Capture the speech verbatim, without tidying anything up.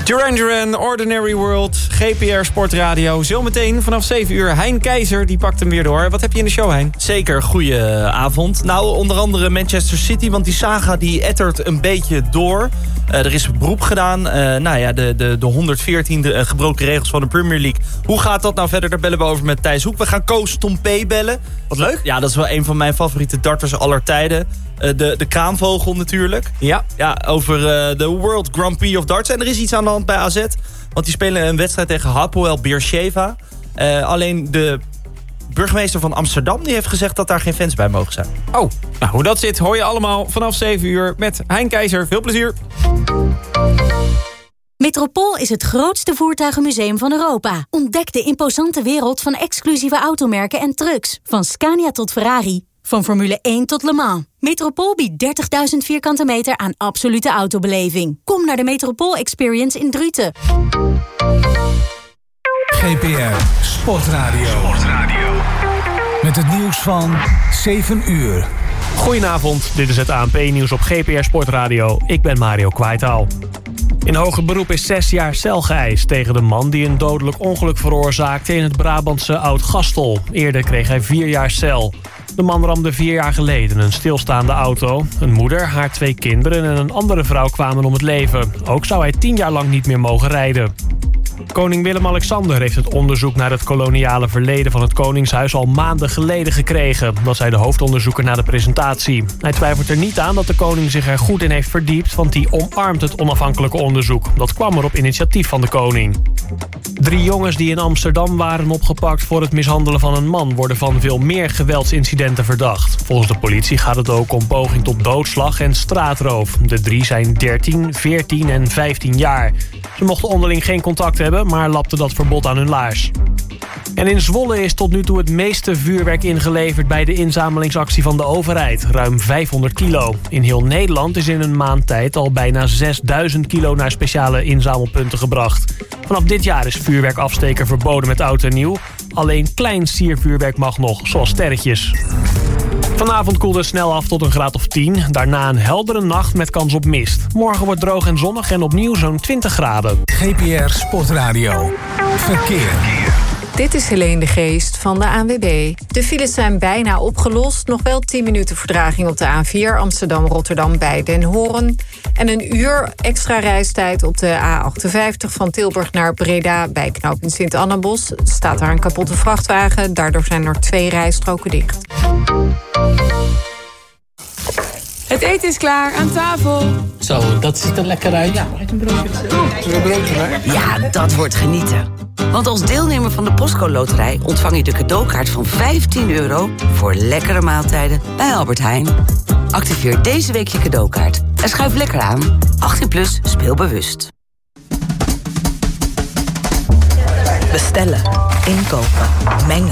Duran Duran, Ordinary World, G P R Sportradio. Zometeen vanaf zeven uur Hein Keizer, die pakt hem weer door. Wat heb je in de show, Hein? Zeker, goeie avond. Nou, onder andere Manchester City, want die saga die ettert een beetje door. Uh, er is beroep gedaan. Uh, nou ja, de, de, de honderdveertien de, uh, gebroken regels van de Premier League. Hoe gaat dat nou verder? Daar bellen we over met Thijs Hoek. We gaan Koos Tompé bellen. Wat leuk. Ja, dat is wel een van mijn favoriete darters aller tijden. Uh, de, de kraanvogel natuurlijk. Ja. Ja, over uh, de World Grand Prix of Darts. En er is iets aan de hand bij A Z. Want die spelen een wedstrijd tegen Hapoel Beersheva. Uh, alleen de burgemeester van Amsterdam die heeft gezegd dat daar geen fans bij mogen zijn. Oh, nou, hoe dat zit hoor je allemaal vanaf zeven uur met Hein Keizer. Veel plezier. Metropool is het grootste voertuigenmuseum van Europa. Ontdek de imposante wereld van exclusieve automerken en trucks. Van Scania tot Ferrari. Van Formule één tot Le Mans. Metropool biedt dertigduizend vierkante meter aan absolute autobeleving. Kom naar de Metropool Experience in Druten. G P R Sportradio. Sportradio. Met het nieuws van zeven uur. Goedenavond, dit is het A N P-nieuws op G P R Sportradio. Ik ben Mario Kwaitaal. In hoger beroep is zes jaar cel geëist tegen de man die een dodelijk ongeluk veroorzaakte in het Brabantse Oud-Gastel. Eerder kreeg hij vier jaar cel. De man ramde vier jaar geleden een stilstaande auto. Een moeder, haar twee kinderen en een andere vrouw kwamen om het leven. Ook zou hij tien jaar lang niet meer mogen rijden. Koning Willem-Alexander heeft het onderzoek naar het koloniale verleden van het Koningshuis al maanden geleden gekregen. Dat zei de hoofdonderzoeker na de presentatie. Hij twijfelt er niet aan dat de koning zich er goed in heeft verdiept, want hij omarmt het onafhankelijke onderzoek. Dat kwam er op initiatief van de koning. Drie jongens die in Amsterdam waren opgepakt voor het mishandelen van een man worden van veel meer geweldsincidenten verdacht. Volgens de politie gaat het ook om poging tot doodslag en straatroof. De drie zijn dertien, veertien en vijftien jaar. Ze mochten onderling geen contact hebben, maar lapten dat verbod aan hun laars. En in Zwolle is tot nu toe het meeste vuurwerk ingeleverd bij de inzamelingsactie van de overheid. Ruim vijfhonderd kilo. In heel Nederland is in een maand tijd al bijna zesduizend kilo naar speciale inzamelpunten gebracht. Vanaf dit jaar is vuurwerkafsteken verboden met oud en nieuw. Alleen klein siervuurwerk mag nog, zoals sterretjes. Vanavond koelt het snel af tot een graad of tien. Daarna een heldere nacht met kans op mist. Morgen wordt droog en zonnig en opnieuw zo'n twintig graden. G P R Sportradio. Verkeer. Dit is Helene de Geest van de A N W B. De files zijn bijna opgelost. Nog wel tien minuten vertraging op de A vier Amsterdam-Rotterdam bij Den Hoorn. En een uur extra reistijd op de A achtenvijftig van Tilburg naar Breda bij knooppunt Sint-Annabos. Staat daar een kapotte vrachtwagen. Daardoor zijn er twee rijstroken dicht. Het eten is klaar, aan tafel. Zo, dat ziet er lekker uit. Ja, mag ik een broodje? Oh, een broodje bij? Ja, dat wordt genieten. Want als deelnemer van de Postcode Loterij ontvang je de cadeaukaart van vijftien euro... voor lekkere maaltijden bij Albert Heijn. Activeer deze week je cadeaukaart en schuif lekker aan. achttien plus, speel bewust. Bestellen, inkopen, mengen,